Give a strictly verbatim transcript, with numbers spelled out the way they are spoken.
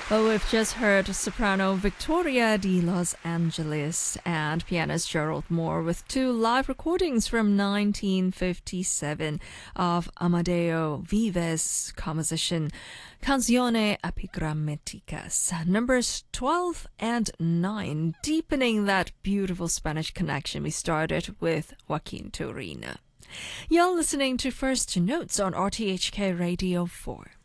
Well, we've just heard soprano Victoria de Los Angeles and pianist Gerald Moore with two live recordings from nineteen fifty-seven of Amadeo Vives' composition Canzone Epigrammaticas, numbers twelve and nine, deepening that beautiful Spanish connection we started with Joaquin Turina. You're listening to First Notes on R T H K Radio four.